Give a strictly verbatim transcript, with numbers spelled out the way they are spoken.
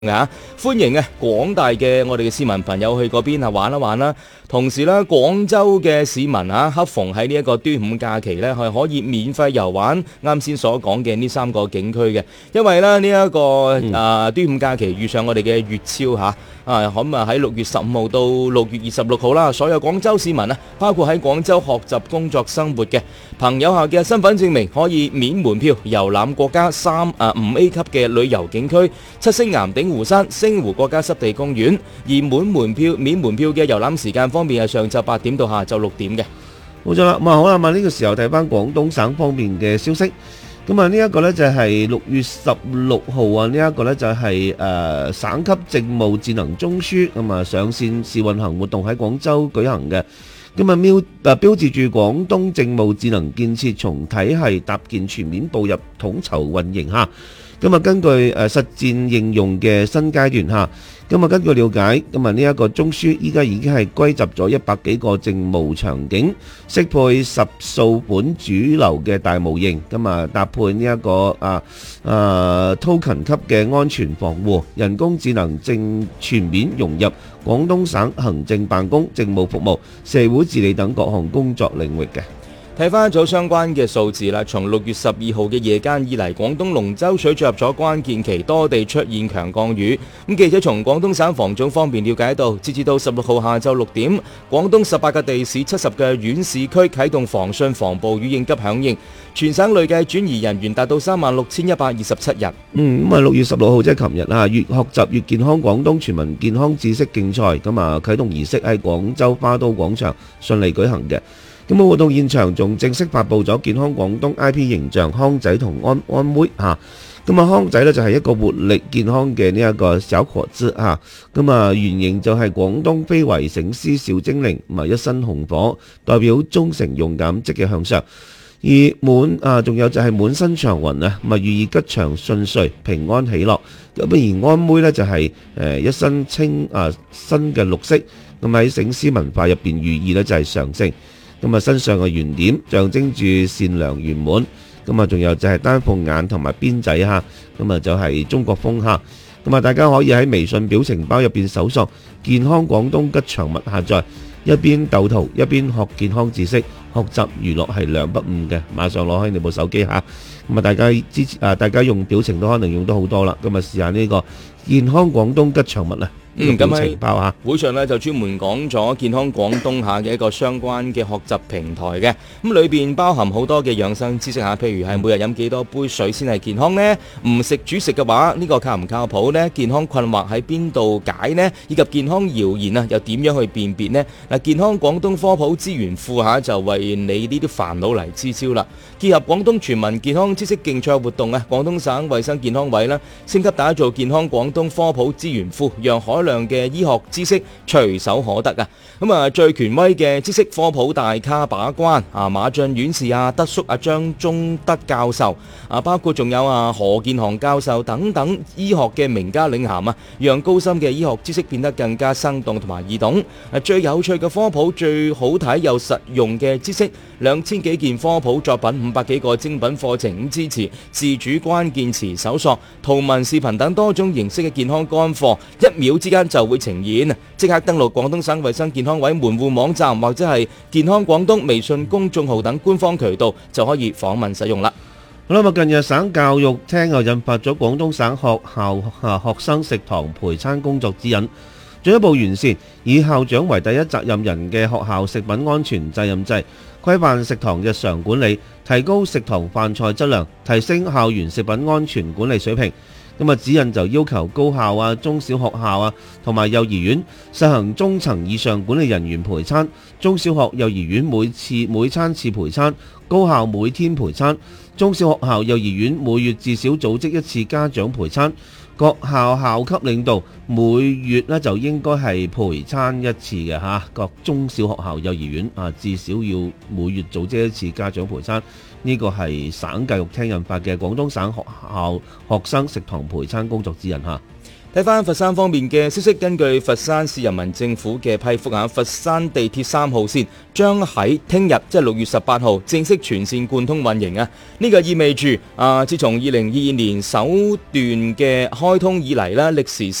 啊，歡迎啊廣大嘅我哋嘅市民朋友去嗰邊啊玩一玩啦。同時咧，廣州嘅市民啊，恰逢喺呢一個端午假期咧，係可以免費遊玩啱先所講嘅呢三個景區嘅。因為咧呢一個啊端午假期遇上我哋嘅粵超嚇啊，咁啊喺六月十五號到六月二十六號啦，所有廣州市民啊，包括喺廣州學習、工作、生活嘅朋友下嘅身份證明，可以免門票遊覽國家三啊五 A 級嘅旅遊景區七星岩頂湖山、星湖國家濕地公園，而滿門票免門票嘅遊覽時間方面係上晝八點到下晝六點嘅。 冇錯啦，咁啊好啦，咁啊呢個時候睇翻廣東省方面嘅消息。咁啊呢一個呢就係六月十六號啊，呢一個呢就係誒省級政務智能中樞咁啊上線試運行活動喺廣州舉行嘅。咁啊標誒標誌住廣東政務智能建設從體系搭建全面步入統籌運營嚇。咁啊，根據誒實戰應用嘅新階段嚇，咁啊根據了解，咁啊呢一個中樞依家已經係歸集咗一百幾個政務場景，適配十數本主流嘅大模型，咁啊搭配呢一個啊啊 token 級嘅安全防護，人工智能正全面融入廣東省行政辦公、政務服務、社會治理等各項工作領域嘅。 睇翻一組相關嘅數字啦，從六月十二號嘅夜間以嚟，廣東龍舟水進入咗關鍵期，多地出現強降雨。咁記者從廣東省防總方面了解到，截至到十六號下晝六點，廣東十八個地市、七十個縣市區啟動防汛防暴雨應急響應，全省累計轉移人員達到三萬六千一百二十七人。 嗯，咁啊六月十六號即係琴日啊，越學習越健康廣東全民健康知識競賽咁啊啟動儀式喺廣州花都廣場順利舉行嘅。咁啊活動現場仲正式發布咗健康廣東 I P 形象康仔同安安妹嚇。咁啊康仔呢就係一個活力健康嘅呢一個小伙子嚇。咁啊原型就係廣東非遺醒獅小精靈，咁啊一身紅火，代表忠誠勇敢積極向上。而滿啊仲有就係滿身祥雲啊，咁啊寓意吉祥順遂平安喜樂。咁而安妹呢就係誒一身青啊新嘅綠色，咁喺醒獅文化入邊寓意呢就係上升。咁啊，身上嘅圓點象徵住善良圓滿。咁啊，仲有就係丹鳳眼同埋辮仔嚇。咁啊，就係中國風嚇。咁啊，大家可以喺微信表情包入邊搜索健康廣東吉祥物下載，一邊鬥圖一邊學健康知識，學習娛樂係兩不誤嘅。馬上攞開你部手機嚇。咁啊，大家支持啊，大家用表情都可能用得好多啦。咁啊，試下呢個健康廣東吉祥物啊！ 嗯，咁喺包下會上咧就專門講咗健康廣東下嘅一個相關嘅學習平台嘅，咁裏邊包含好多嘅養生知識嚇，譬如係每日飲幾多杯水先係健康呢？唔食主食嘅話，呢個靠唔靠譜呢？健康困惑喺邊度解呢？以及健康謠言啊，又點樣去辨別呢？嗱，健康廣東科普資源庫嚇就為你呢啲煩惱嚟支招啦。結合廣東全民健康知識競賽活動啊，廣東省衛生健康委啦升級打造健康廣東科普資源庫，讓海量嘅醫學知識隨手可得啊！咁啊，最權威嘅知識科普大咖把關啊，馬俊院士啊、德叔啊、張忠德教授啊，包括仲有啊何建航教授等等醫學嘅名家領銜啊，讓高深嘅醫學知識變得更加生動同埋易懂。啊，最有趣嘅科普、最好睇又實用嘅知識，兩千幾件科普作品、五百幾個精品課程，支持自主關鍵詞搜索、圖文視頻等多種形式嘅健康乾貨，一秒之間就會呈現。即刻登錄廣東省衛生健康委門戶網站或者係健康廣東微信公眾號等官方渠道，就可以訪問使用啦。 好啦，近日省教育廳又印發咗廣東省學校學生食堂陪餐工作指引，進一步完善以校長為第一責任人嘅學校食品安全責任制，規範食堂日常管理，提高食堂飯菜質量，提升校園食品安全管理水平。咁啊，指引就要求高校啊、中小學校啊同埋幼兒園實行中層以上管理人員陪餐，中小學、幼兒園每次每餐次陪餐，高校每天陪餐，中小學校、幼兒園每月至少組織一次家長陪餐。各校校級領導每月咧就應該係陪餐一次嘅嚇，各中小學校、幼兒園啊至少要每月組織一次家長陪餐。呢個係省教育廳印發嘅廣東省學校學生食堂陪餐工作指引嚇。 睇翻佛山方面嘅消息，根據佛山市人民政府嘅批覆啊，佛山地鐵三號線將喺聽日即係六月十八號正式全線貫通運營啊！呢、這個意味住啊，自從二零二二年首段嘅開通以嚟啦，歷時